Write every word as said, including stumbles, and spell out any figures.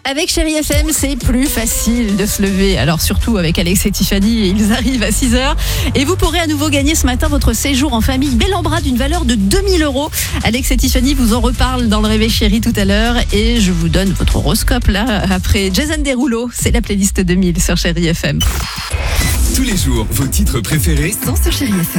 Avec Chérie F M, c'est plus facile de se lever. Alors surtout avec Alex et Tiffany, ils arrivent à six heures. Et vous pourrez à nouveau gagner ce matin votre séjour en famille bel en bras d'une valeur de deux mille euros. Alex et Tiffany vous en reparlent dans le Réveil Chérie tout à l'heure. Et je vous donne votre horoscope là, après Jason Derulo. C'est la playlist deux mille sur Chérie F M. Tous les jours, vos titres préférés Sont sur Chérie F M.